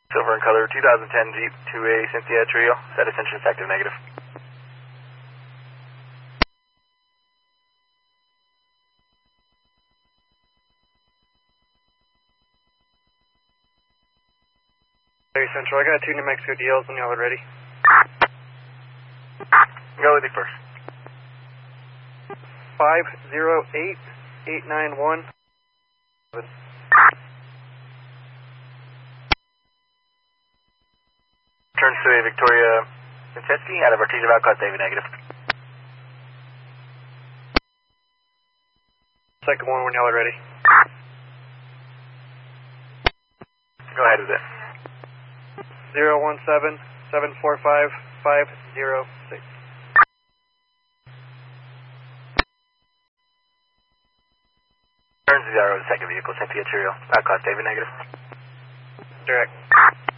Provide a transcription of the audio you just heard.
Silver in color, 2010 Jeep to a Cynthia Trio. Status engine effective negative. Central, I got 2 New Mexico DLs when y'all are ready. Go with you first. 508891. Turns to a Victoria Vincenti out of Artesia Val, Class David negative. Second one when y'all are ready. Go ahead with it. 017-745-506. Turns 0 to second vehicle, Cynthia Trio, Class David negative. Direct.